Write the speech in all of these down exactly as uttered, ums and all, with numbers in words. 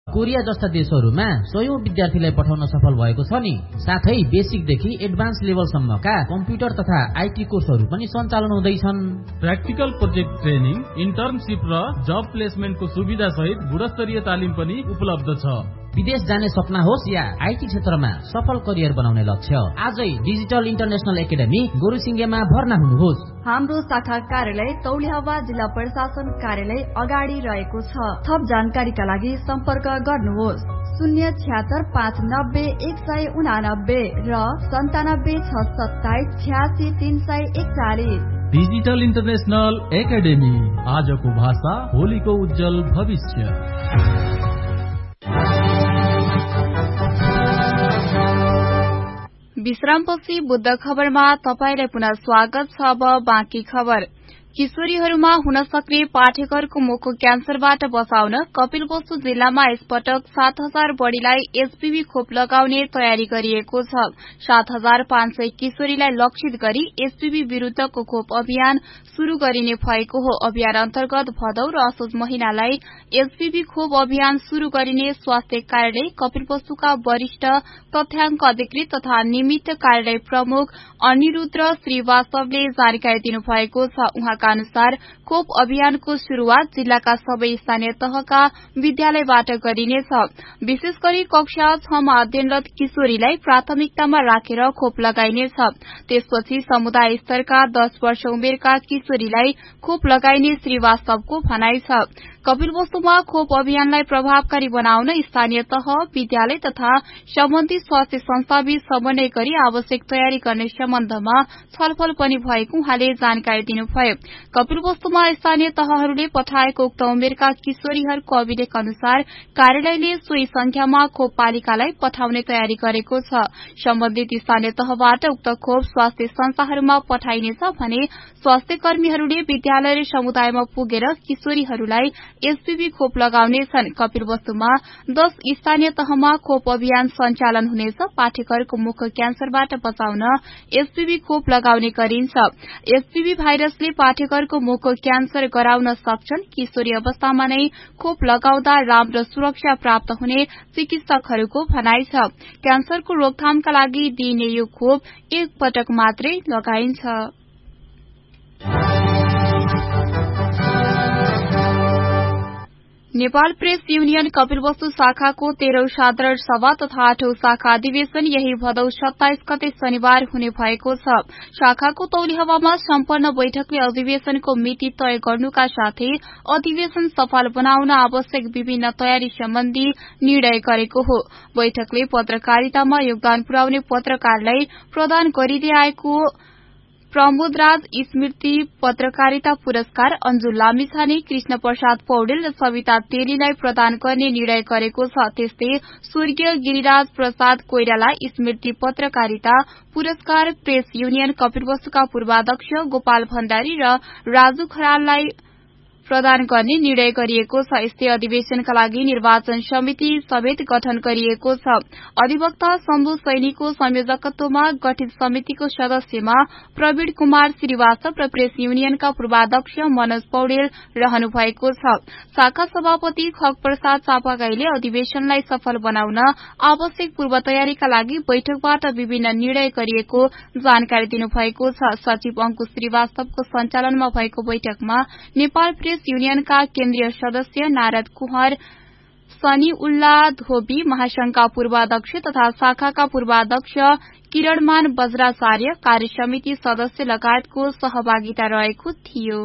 Korea जस्ता देशहरूमा सयौं विद्यार्थीलाई पठाउन सफल भएको छ नि। साथै बेसिकदेखि एडभान्स लेभलसम्मका कम्प्युटर तथा आईटी कोर्सहरू पनि सञ्चालन हुँदैछन्। प्र्याक्टिकल प्रोजेक्ट ट्रेनिङ, इन्टर्नशिप र जब प्लेसमेन्टको सुविधा सहित गुणस्तरीय तालिम पनि उपलब्ध छ। विदेश जाने सपना होस् या आईटी क्षेत्रमा सफल करियर बनाउने लक्ष्य, आजै डिजिटल इन्टरनेशनल एकाडेमी गोरुसिङ्गेमा भर्ना हुनुहोस्। हाम्रो शाखा कार्यालय तौलिहावा जिल्ला प्रशासन कार्यालय अगाडि रहेको छ। थप जानकारीका लागि सम्पर्क गर्नुहोस् शून्य छ्यात्तर पाँच नब्बे एक सय उनानब्बे र सन्तानब्बे छ सत्ताइस छ्यासी तीन सय एकचालिस। डिजिटल इन्टरनेशनल एकाडेमी, आजको भाषा भोलिको उज्जवल भविष्य। विश्रामपछि बुद्ध खबरमा तपाईलाई पुनः स्वागत छ। अब बाँकी खबर। किशोरीहरूमा हुन सक्ने पाठेघरको मुखको क्यान्सरबाट बचाउन कपिलवस्तु जिल्लामा यसपटक सात हजार बढ़ीलाई एचपीभी खोप लगाउने तयारी गरिएको छ। सात हजार पाँच सय किशोरीलाई लक्षित गरी एचपीभी विरूद्धको खोप अभियान शुरू गरिने भएको हो। अभियान अन्तर्गत भदौ र असोज महिनालाई एचपीभी खोप अभियान शुरू गरिने स्वास्थ्य कार्यालय कपिलवस्तुका वरिष्ठ तथ्याङ्क अधिकृत तथा निमित्त कार्यालय प्रमुख अनिरुद्ध श्रीवास्तवले जानकारी दिनुभएको छ। उहाँका अनुसार खोप अभियानको शुरूआत जिल्लाका सबै स्थानीय तहका विद्यालयबाट गरिनेछ। विशेष गरी कक्षा छमा अध्ययनरत किशोरीलाई प्राथमिकतामा राखेर खोप लगाइनेछ। त्यसपछि समुदाय स्तरका दस वर्ष उमेरका किशोरीलाई खोप लगाइने श्रीवास्तवको भनाइ छ। कपिलवस्तुमा खोप अभियानलाई प्रभावकारी बनाउन स्थानीय तह, विद्यालय तथा सम्बन्धित स्वास्थ्य संस्थाबीच समन्वय गरी आवश्यक तयारी गर्ने सम्बन्धमा छलफल पनि भएको उहाँले जानकारी दिनुभयो। कपिलवस्तुमा स्थानीय तहहरूले पठाएको उक्त उमेरका किशोरीहरूको अभिलेख अनुसार कार्यालयले सोही संख्यामा खोप पालिकालाई पठाउने तयारी गरेको छ। सम्बन्धित स्थानीय तहबाट उक्त खोप स्वास्थ्य संस्थाहरूमा पठाइनेछ भने स्वास्थ्य कर्मीहरूले विद्यालय र समुदायमा पुगेर किशोरीहरूलाई एचपीभी खोप लगाउनेछन्। कपिलवस्तुमा दस स्थानीय तहमा खोप अभियान सञ्चालन हुनेछ। पाठेघरको मुख क्यान्सरबाट बचाउन एचपीभी खोप लगाउने गरिन्छ। एचपीभी भाइरसले पाठेघरको मुखको क्यान्सर गराउन सक्छन्। किशोरी अवस्थामा नै खोप लगाउँदा राम्रो सुरक्षा प्राप्त हुने चिकित्सकहरूको भनाइ छ। क्यान्सरको रोकथामका लागि दिइने यो खोप एक पटक मात्रै लगाइन्छ। नेपाल प्रेस युनियन कपिलवस्तु शाखाको तेह्रौं साधारण सभा तथा आठौं शाखा अधिवेशन यही भदौ सत्ताइस गते शनिबार हुने भएको छ। शाखाको तौलिहावामा सम्पन्न बैठकले अधिवेशनको मिति तय गर्नुका साथै अधिवेशन सफल बनाउन आवश्यक विभिन्न तयारी सम्बन्धी निर्णय गरेको हो। बैठकले पत्रकारितामा योगदान पुर्याउने पत्रकारलाई प्रदान गरिँदै आएको प्रमोदराज स्मृति पत्रकारिता पुरस्कार अन्जु लामिछाने, कृष्ण प्रसाद पौडेल र सविता तेलीलाई प्रदान गर्ने निर्णय गरेको छ। त्यस्तै स्वर्गीय गिरिराज प्रसाद कोइरालाई स्मृति पत्रकारिता पुरस्कार, प्रेस युनियन कपिलवस्तुका पूर्वाध्यक्ष गोपाल भण्डारी र राजु खराललाई प्रदान गर्ने निर्णय गरिएको छ। यस्तै अधिवेशनका लागि निर्वाचन समिति समेत गठन गरिएको छ। अधिवक्ता शम्भु सैनीको संयोजकत्वमा गठित समितिको सदस्यमा प्रवीण कुमार श्रीवास्तव र प्रेस युनियनका पूर्वाध्यक्ष मनोज पौडेल रहनु भएको छ। शाखा सभापति खग प्रसाद चापागाईले अधिवेशनलाई सफल बनाउन आवश्यक पूर्व तयारीका लागि बैठकबाट विभिन्न निर्णय गरिएको जानकारी दिनुभएको छ। सचिव अंकुश श्रीवास्तवको सञ्चालनमा भएको बैठकमा नेपाल प्रेस युनियनका केन्द्रीय सदस्य नारद कुहर, सनी उल्ला धोबी, महासंघका पूर्वाध्यक्ष तथा शाखाका पूर्वाध्यक्ष किरणमान बज्राचार्य, कार्य समिति सदस्य लगायतको सहभागिता रहेको थियो।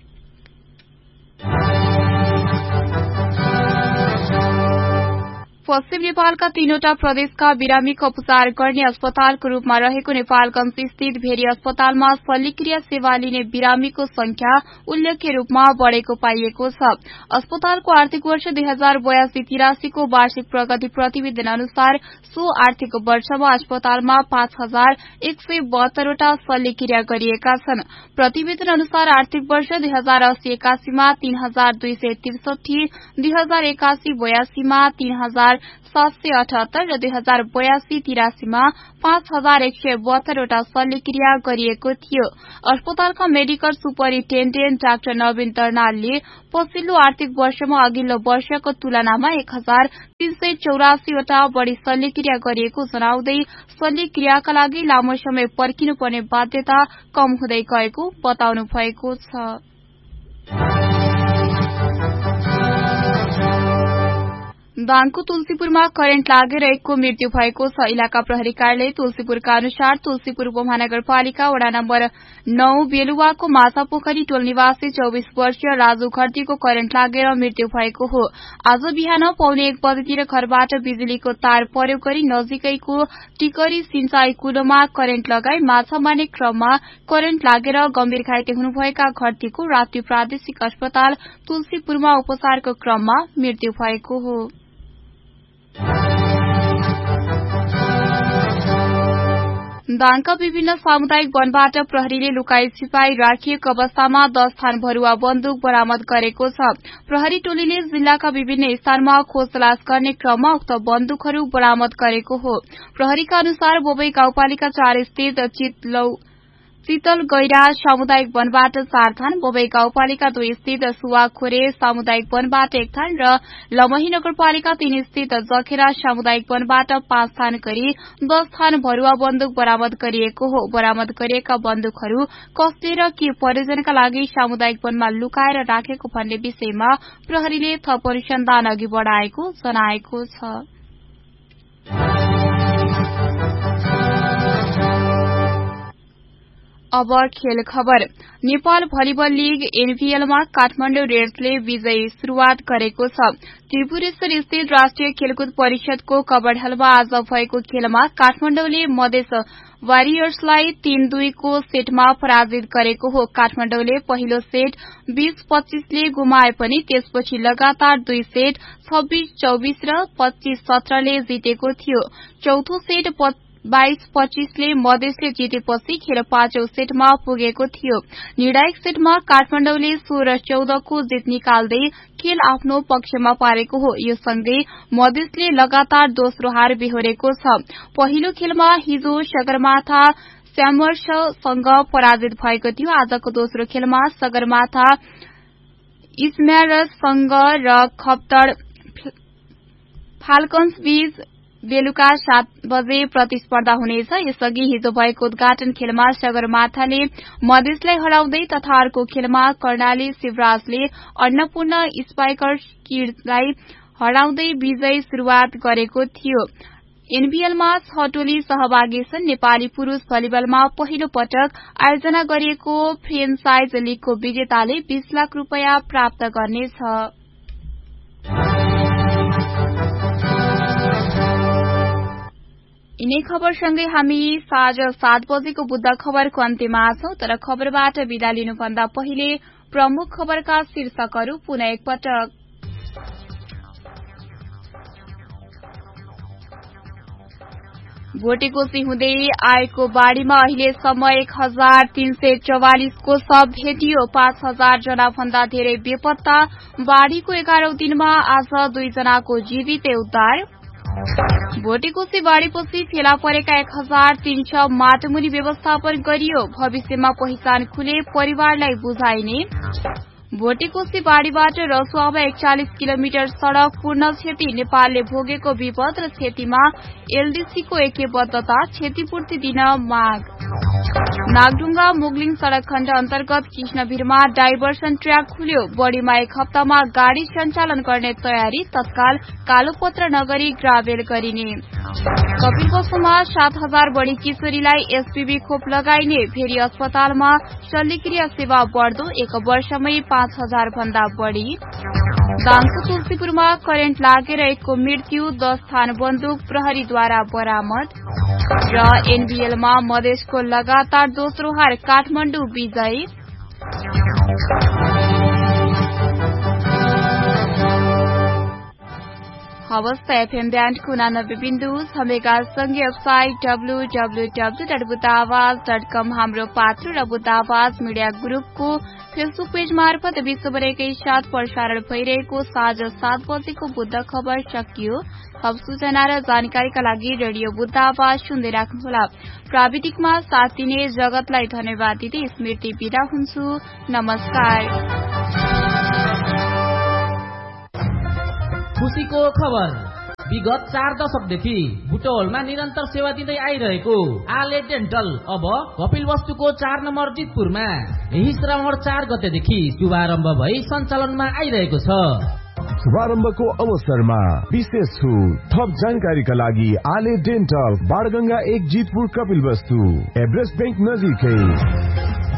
पश्चिम नेपालका तीनवटा प्रदेशका बिरामीको उपचार गर्ने अस्पतालको रूपमा रहेको नेपालगंज स्थित भेरी अस्पतालमा शल्यक्रिया सेवा लिने बिरामीको संख्या उल्लेख्य रूपमा बढ़ेको पाइएको छ। अस्पतालको आर्थिक वर्ष दुई हजार बयासी तिरासीको वार्षिक प्रगति प्रतिवेदन अनुसार सो आर्थिक वर्षमा अस्पतालमा पाँच हजार एक सय बहत्तरवटा शल्यक्रिया गरिएका छन्। प्रतिवेदन अनुसार आर्थिक वर्ष दुई हजार अस्सी एकासीमा तीन हजार दुई सय त्रिसठी, दुई हजार एकासी बयासीमा तीन हजार सात सय अठहत्तर र दुई हजार बयासी तिरासीमा पाँच हजार एक सय बहत्तरवटा शल्यक्रिया गरिएको थियो। अस्पतालका मेडिकल सुपरिन्टेन्डेन्ट डाक्टर नवीन तरनालले पछिल्लो आर्थिक वर्षमा अघिल्लो वर्षको तुलनामा एक हजार तीन सय चौरासीवटा बढ़ी शल्यक्रिया गरिएको जनाउँदै शल्यक्रियाका लागि लामो समय पर्खिनुपर्ने बाध्यता कम हुँदै गएको बताउनु भएको छ। दाङको तुलसीपुरमा करेन्ट लागेर एकको मृत्यु भएको छ। इलाका प्रहरी कार्यालय तुलसीपुरका अनुसार तुलसीपुर उपमहानगरपालिका वडा नम्बर नौ बेलुवाको माछापोखरी टोल निवासी चौबिस वर्षीय राजु खर्तीको करेन्ट लागेर मृत्यु भएको हो। आज बिहान पौने एक बजेतिर घरबाट बिजुलीको तार प्रयोग गरी नजिकैको टिकरी सिंचाई कुलोमा करेन्ट लगाई माछा मार्ने क्रममा करेन्ट लागेर गम्भीर घाइते हुनुभएका खर्तीको राप्ती प्रादेशिक अस्पताल तुलसीपुरमा उपचारको क्रममा मृत्यु भएको हो। दाङका विभिन्न सामुदायिक वनबाट प्रहरीले लुकाई छिपाई राखिएको अवस्थामा दस थान भरुवा बन्दुक बरामद गरेको छ। प्रहरी टोलीले जिल्लाका विभिन्न स्थानमा खोज तलास गर्ने क्रममा उक्त बन्दुकहरू बरामद गरेको हो। प्रहरीका अनुसार बोबई गाउँपालिका चार स्थित चितलौ शीतल गैरा सामुदायिक वनबाट चार थान, बोबई गाउँपालिका दुई स्थित सुवाखोरे सामुदायिक वनबाट एक थान र लमही नगरपालिका तीन स्थित जखेरा सामुदायिक वनबाट पाँच थान गरी दस थान भरुवा बन्दुक बरामद गरिएको हो। बरामद गरिएका बन्दुकहरू कसले र के प्रयोजनका लागि सामुदायिक वनमा लुकाएर राखेको भन्ने विषयमा प्रहरीले थप अनुसन्धान अघि बढ़ाएको जनाएको छ। अब खेल खबर। नेपाल भलिबल लीग एनभीएलमा काठमाडौँ रेड्सले विजयी शुरूआत गरेको छ। त्रिपुरेश्वर स्थित राष्ट्रिय खेलकुद परिषदको कबडहलमा आज भएको खेलमा काठमाडौँले मधेस वारियर्सलाई तीन दुईको सेटमा पराजित गरेको हो। काठमाडौँले पहिलो सेट बीस पच्चीसले गुमाए पनि त्यसपछि लगातार दुई सेट छब्बीस चौबीस र पच्चीस सत्रले जितेको थियो। चौथो सेट बाइस पच्चीसले मधेसले जितेपछि खेल पाँचौं सेटमा पुगेको थियो। निर्णायक सेटमा काठमाडौँले सोह्र चौधको जित निकाल्दै खेल आफ्नो पक्षमा पारेको हो। यो सँगै मधेसले लगातार दोस्रो हार बेहोरेको छ। पहिलो खेलमा हिजो सगरमाथा स्यामर्ससँग पराजित भएको थियो। आजको दोस्रो खेलमा सगरमाथा इस्म्यारससँग र खप्तर फाल्कन्स बीच बेलुका सात बजे प्रतिस्पर्धा हुनेछ। यसअघि हिजो भएको उद्घाटन खेलमा सगरमाथाले मधेसलाई हराउँदै तथा अर्को खेलमा कर्णाली शिवराजले अन्नपूर्ण स्पाइकर्स किड्सलाई हराउँदै विजयी शुरूआत गरेको थियो। एनबीएलमा छ टोली सहभागी छन्। नेपाली पुरूष भलिबलमा पहिलो पटक आयोजना गरिएको फ्रेन्चाइज लीगको विजेताले बीस लाख रूपियाँ प्राप्त गर्नेछ। यिनै खबरसँगै हामी साँझ सात बजेको बुद्ध खबरको अन्त्यमा छौं। तर खबरबाट विदा लिनुभन्दा पहिले प्रमुख खबरका शीर्षकहरू पुनः एकपटक। भोटेकोशी हुँदै आएको बाढ़ीमा अहिलेसम्म एक हजार तीन सय चौवालिसको शव भेटियो। पाँच हजार जना भन्दा धेरै बेपत्ता। बाढ़ीको एघारौं दिनमा आज दुईजनाको जीवित उद्धार। भोटेकोशी बाढ़ीपछि फेला परेका एक हजार तीन सय माटोमुनि व्यवस्थापन गरियो। भविष्यमा पहिचान खुले परिवारलाई बुझाइने। भोटेकोशी बाढ़ीबाट रसुवामा एकचालिस किलोमिटर सड़क पूर्ण क्षति। नेपालले भोगेको विपद र क्षतिमा एलडीसीको ऐक्यबद्धता। क्षतिपूर्ति दिन माग। नागढुङ्गा मुगलिङ सड़क खण्ड अन्तर्गत कृष्णभिरमा डाइभर्सन ट्र्याक खुल्यो। बढ़ीमा एक हप्तामा गाड़ी सञ्चालन गर्ने तयारी। तत्काल कालोपत्र नगरी ग्राभेल गरिने। कपिलवस्तुमा सात हजार बढ़ी किशोरीलाई एसपीभी खोप लगाइने। फेरि अस्पतालमा शल्यक्रिया सेवा बढ़दो। एक वर्षमै पाँच हजार भन्दा बढ़ी। दाङको तुलसीपुरमा करेन्ट लागेर एकको मृत्यु। दस थान बन्दुक प्रहरीद्वारा बरामद। र एनबीएलमा मधेसको लगातार दोस्रो हार काठमाडौँ विजयी। हवस् एफएम ब्यान्डको उनानब्बे बिन्दु छमेगासँगै website W W W dot बुद्धावाज dot कम हाम्रो पात्र र बुद्धावाज मिडिया ग्रुपको फेसबुक पेज मार्फत विश्वभरकै साथ प्रसारण भइरहेको साँझ सात बजेको बुद्ध खबर सकियो। थप सूचना र जानकारीका लागि रेडियो बुद्ध आवाज सुन्दै राख्नुहोला। प्राविधिकमा साथ दिने जगतलाई धन्यवाद दिँदै स्मृति बिदा हुन्छु। नमस्कार। खुशीको खबर। विगत चार दशकदेखि बुटवलमा निरन्तर सेवा दिँदै आइरहेको आले डेन्टल अब कपिलवस्तुको चार नम्बर जितपुरमा यही श्रावण चार गतेदेखि शुभारम्भ भई सञ्चालनमा आइरहेको छ। शुभारम्भको अवसरमा विशेष छुट। थप जानकारीका लागि आले डेन्टल बाणगंगा एक जितपुर कपिलवस्तु एभरेस्ट बैंक नजिकै।